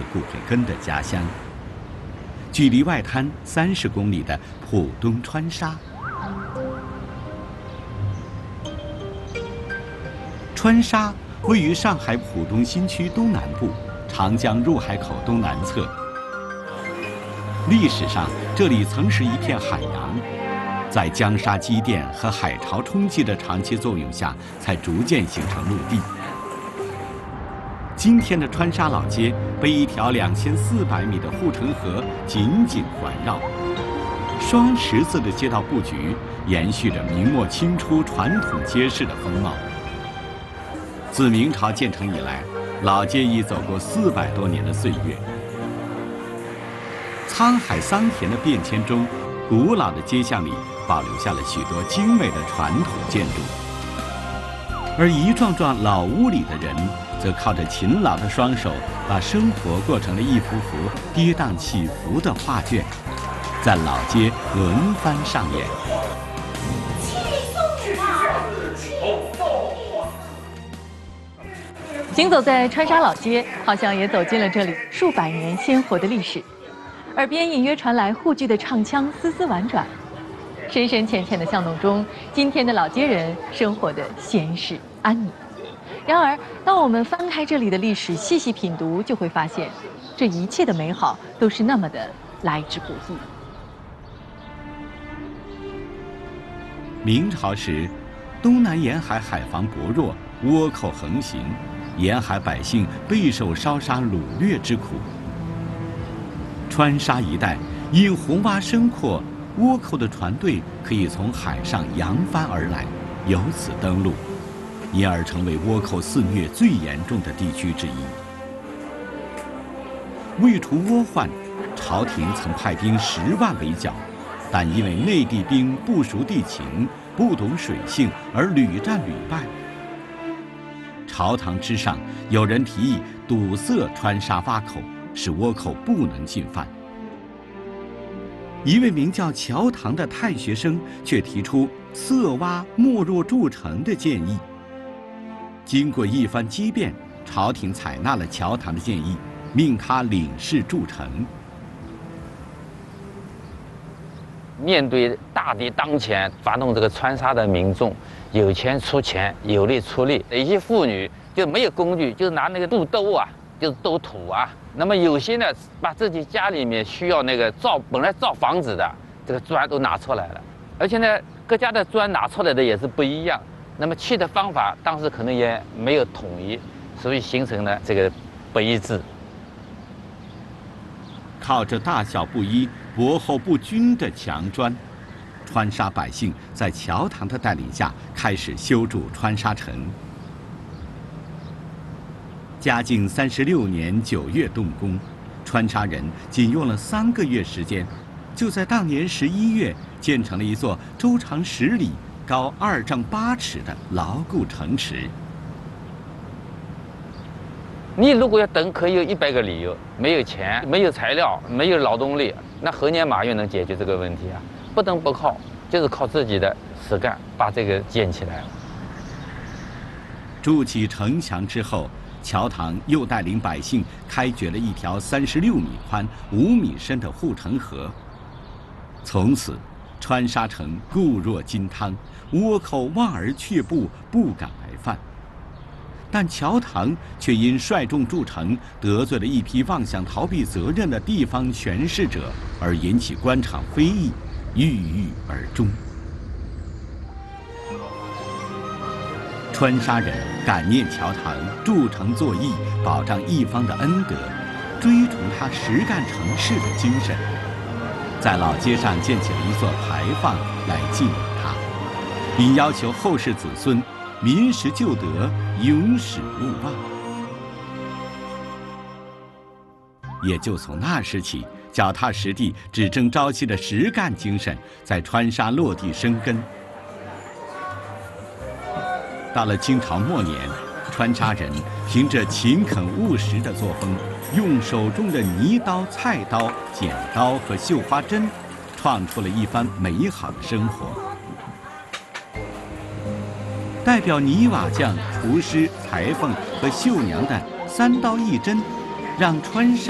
自骨灰根的家乡。距离外滩30公里的浦东川沙。川沙位于上海浦东新区东南部，长江入海口东南侧。历史上，这里曾是一片海洋，在江沙积淀和海潮冲击的长期作用下，才逐渐形成陆地。今天的川沙老街被一条2400米的护城河紧紧环绕，双十字的街道布局延续着明末清初传统街市的风貌。自明朝建成以来，老街已走过400多年的岁月。沧海桑田的变迁中，古老的街巷里保留下了许多精美的传统建筑，而一幢幢老屋里的人，则靠着勤劳的双手，把生活过成了一幅幅跌宕起伏的画卷，在老街轮番上演。 行走在川沙老街，好像也走进了这里数百年鲜活的历史。耳边隐约传来沪剧的唱腔丝丝婉转，深深浅浅的巷弄中，今天的老街人生活的闲适安宁。然而，当我们翻开这里的历史，细细品读，就会发现，这一切的美好都是那么的来之不易。 明朝时，东南沿海海防薄弱，倭寇横行，沿海百姓备受烧杀掳掠之苦。川沙一带因洪洼深阔，倭寇的船队可以从海上扬帆而来，由此登陆，因而成为倭寇肆虐最严重的地区之一。为除倭患，朝廷曾派兵10万围剿，但因为内地兵不熟地形、不懂水性而屡战屡败。朝堂之上，有人提议堵塞川沙洼口，使倭寇不能进犯。一位名叫乔唐的太学生却提出塞洼没入筑城的建议。经过一番激辩，朝廷采纳了乔唐的建议，命他领事筑城。 面对大敌当前，发动这个川沙的民众，有钱出钱，有力出力。有些妇女就没有工具，就拿那个肚兜啊，就是兜土啊。那么有些呢，把自己家里面需要那个本来造房子的这个砖都拿出来了，而且呢，各家的砖拿出来的也是不一样。那么砌的方法当时可能也没有统一，所以形成了这个不一致。 靠着大小不一、薄厚不均的墙砖，川沙百姓在乔唐的带领下开始修筑川沙城。嘉靖36年9月动工，川沙人仅用了3个月时间，就在当年11月建成了一座周长10里、高2丈8尺的牢固城池。 你如果要等，可以有100个理由：没有钱，没有材料，没有劳动力。那何年马月能解决这个问题啊？不得不靠，就是靠自己的实干，把这个建起来了。 筑起城墙之后，乔唐又带领百姓开掘了一条36米宽、5米深的护城河。从此，川沙城固若金汤，倭寇望而却步，不敢来犯。但乔唐却因率众筑城，得罪了一批妄想逃避责任的地方权势者，而引起官场非议，郁郁而终。川沙人感念乔唐筑城作义，保障一方的恩德，追崇他实干成事的精神，在老街上建起了一座牌坊来纪念他，并要求后世子孙民实旧德，永史勿忘。也就从那时起，脚踏实地、只争朝夕的实干精神在川沙落地生根。到了清朝末年，川沙人凭着勤恳务实的作风，用手中的泥刀、菜刀、剪刀和绣花针，创出了一番美好的生活。代表泥瓦匠、厨师、裁缝和绣娘的3刀1针，让川沙